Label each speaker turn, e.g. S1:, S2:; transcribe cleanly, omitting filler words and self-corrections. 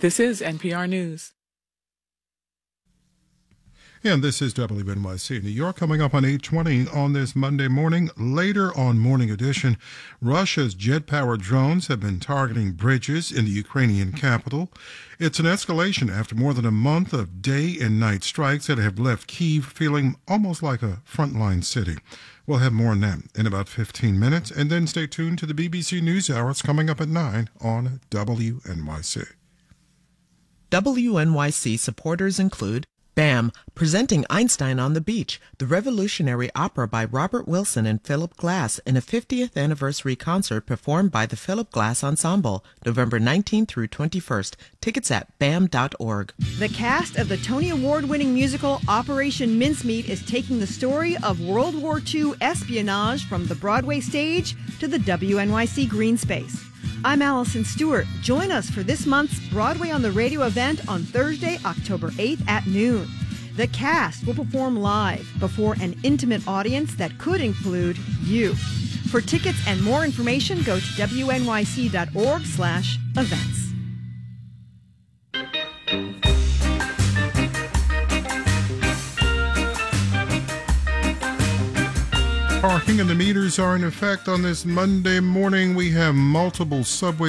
S1: This is NPR News.
S2: And this is WNYC New York. Coming up on 8:20 on this Monday morning. Later on Morning Edition, Russia's jet-powered drones have been targeting bridges in the Ukrainian capital. It's an escalation after more than a month of day and night strikes that have left Kyiv feeling almost like a frontline city. We'll have more on that in about 15 minutes. And then stay tuned to the BBC NewsHour. It's coming up at 9 on WNYC.
S3: WNYC supporters include BAM, presenting Einstein on the Beach, the revolutionary opera by Robert Wilson and Philip Glass in a 50th anniversary concert performed by the Philip Glass Ensemble, November 19th through 21st. Tickets at BAM.org.
S4: The cast of the Tony Award-winning musical Operation Mincemeat is taking the story of World War II espionage from the Broadway stage to the WNYC green space. I'm Allison Stewart. Join us for this month's Broadway on the Radio event on Thursday, October 8th at noon. The cast will perform live before an intimate audience that could include you. For tickets and more information, go to wnyc.org/events.
S2: Parking and the meters are in effect on this Monday morning. We have multiple subway